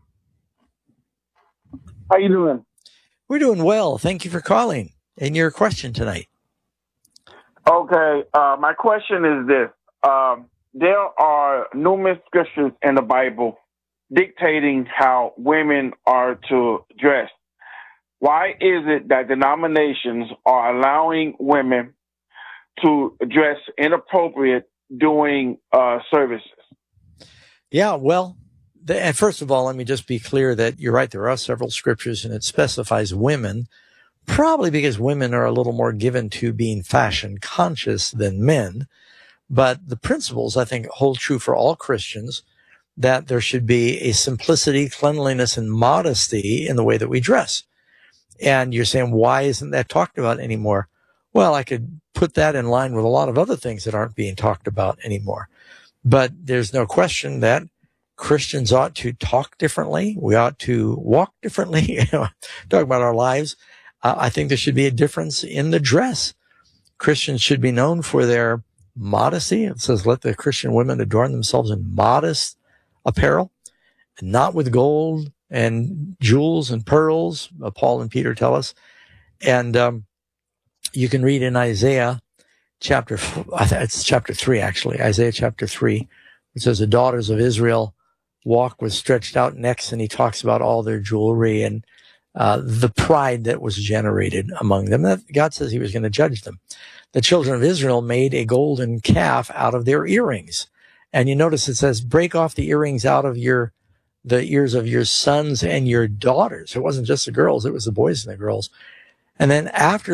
How you doing? We're doing well. Thank you for calling. And your question tonight. Okay. Uh, my question is this. Um, there are numerous scriptures in the Bible dictating how women are to dress. Why is it that denominations are allowing women to dress inappropriate during uh, services? Yeah, well, the, and first of all, let me just be clear that you're right. There are several scriptures, and it specifies women, probably because women are a little more given to being fashion conscious than men. But the principles, I think, hold true for all Christians, that there should be a simplicity, cleanliness, and modesty in the way that we dress. And you're saying, why isn't that talked about anymore? Well, I could put that in line with a lot of other things that aren't being talked about anymore. But there's no question that Christians ought to talk differently. We ought to walk differently. Talk about our lives. Uh, I think there should be a difference in the dress. Christians should be known for their modesty. It says, let the Christian women adorn themselves in modest apparel, not with gold and jewels and pearls, uh, Paul and Peter tell us. And um, you can read in Isaiah chapter, I think it's chapter three, actually, Isaiah chapter three, It says the daughters of Israel walk with stretched out necks, and he talks about all their jewelry and uh, the pride that was generated among them. That God says he was going to judge them. The children of Israel made a golden calf out of their earrings. And you notice it says, break off the earrings out of your the ears of your sons and your daughters. It wasn't just the girls, it was the boys and the girls. And then after